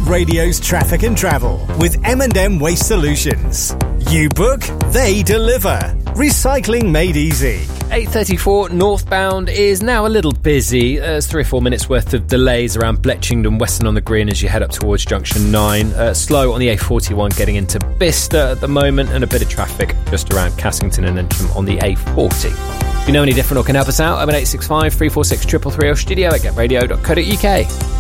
Radio's traffic and travel with M&M Waste Solutions. You book, they deliver. Recycling made easy. 8:34 northbound is now a little busy. There's 3 or 4 minutes worth of delays around Bletchington, Weston on the Green as you head up towards Junction 9. Slow on the A41 getting into Bicester at the moment, and a bit of traffic just around Cassington and Antrim on the A40. If you know any different or can help us out, 01865 346 333 or studio at getradio.co.uk.